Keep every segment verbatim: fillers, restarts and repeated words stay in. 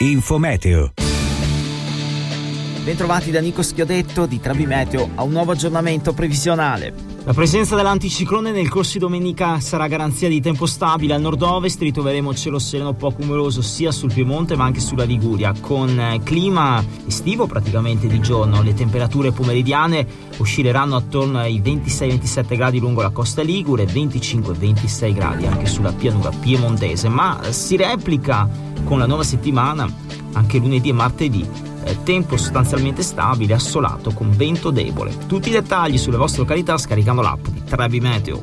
Infometeo. Bentrovati da Nico Schiodetto di Trabi Meteo a un nuovo aggiornamento previsionale. La presenza dell'anticiclone nel corso di domenica sarà garanzia di tempo stabile. Al nord-ovest ritroveremo cielo sereno poco nuvoloso sia sul Piemonte ma anche sulla Liguria, con clima estivo praticamente di giorno. Le temperature pomeridiane oscilleranno attorno ai ventisei ventisette gradi lungo la costa ligure, venticinque ventisei gradi anche sulla pianura piemontese, ma si replica con la nuova settimana anche lunedì e martedì. Tempo sostanzialmente stabile, assolato con vento debole. Tutti i dettagli sulle vostre località scaricando l'app di Trabi Meteo.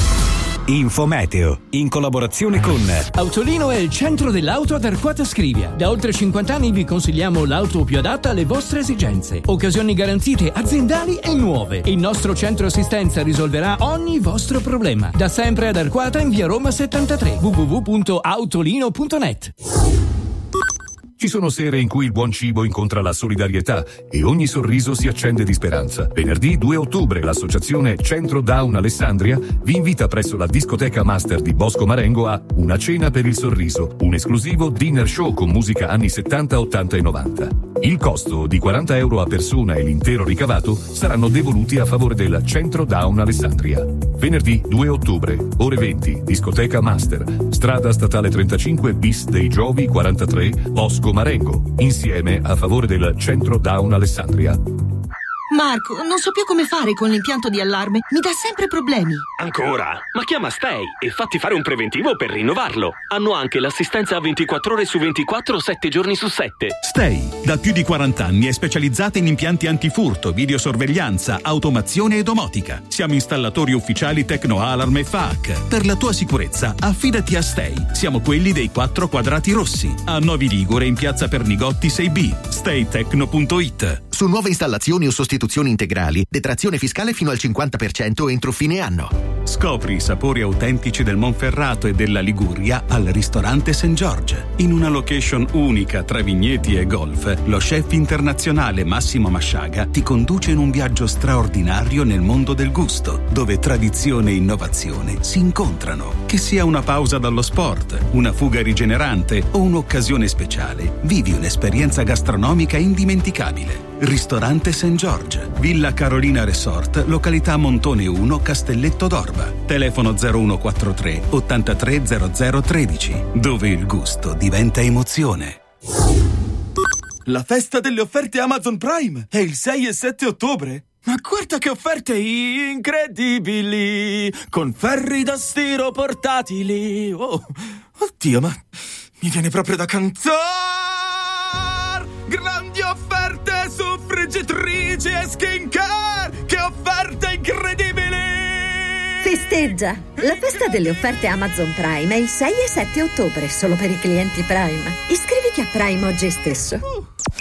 Infometeo, in collaborazione con Autolino è il centro dell'auto ad Arquata Scrivia. Da oltre cinquanta anni vi consigliamo l'auto più adatta alle vostre esigenze. Occasioni garantite, aziendali e nuove. Il nostro centro assistenza risolverà ogni vostro problema. Da sempre ad Arquata in via Roma settantatré. w w w punto autolino punto net. Ci sono sere in cui il buon cibo incontra la solidarietà e ogni sorriso si accende di speranza. Venerdì due ottobre l'associazione Centro Down Alessandria vi invita presso la discoteca Master di Bosco Marengo a Una cena per il sorriso, un esclusivo dinner show con musica anni settanta, ottanta e novanta. Il costo di quaranta euro a persona e l'intero ricavato saranno devoluti a favore del Centro Down Alessandria. Venerdì due ottobre, ore venti, discoteca Master, strada statale trentacinque bis dei Giovi quarantatré, Bosco Marengo, insieme a favore del Centro Down Alessandria. Marco, non so più come fare con l'impianto di allarme. Mi dà sempre problemi. Ancora? Ma chiama Stay e fatti fare un preventivo per rinnovarlo. Hanno anche l'assistenza ventiquattro ore su ventiquattro, sette giorni su sette. Stay, da più di quaranta anni, è specializzata in impianti antifurto, videosorveglianza, automazione e domotica. Siamo installatori ufficiali Tecno Alarm e F A A C. Per la tua sicurezza, affidati a Stay. Siamo quelli dei quattro quadrati rossi. A Novi Ligure, in piazza Pernigotti sei B. stay tecno punto it. Su nuove installazioni o sostituzioni integrali, detrazione fiscale fino al cinquanta per cento entro fine anno. Scopri i sapori autentici del Monferrato e della Liguria al ristorante Saint George. In una location unica tra vigneti e golf, lo chef internazionale Massimo Masciaga ti conduce in un viaggio straordinario nel mondo del gusto, dove tradizione e innovazione si incontrano. Che sia una pausa dallo sport, una fuga rigenerante o un'occasione speciale, vivi un'esperienza gastronomica indimenticabile. Ristorante Saint George, Villa Carolina Resort, località Montone uno, Castelletto d'Orba. Telefono zero uno quattro tre ottantatré zero zero tredici, dove il gusto diventa emozione. La festa delle offerte Amazon Prime è il sei e sette ottobre. Ma guarda che offerte incredibili! Con ferri da stiro portatili. Oh, oddio, ma mi viene proprio da cantare! Grandi offerte su friggitrici e skincare! Che offerte incredibili! Festeggia! La festa delle offerte Amazon Prime è il sei e sette ottobre, solo per i clienti Prime. Iscriviti a Prime oggi stesso. Uh.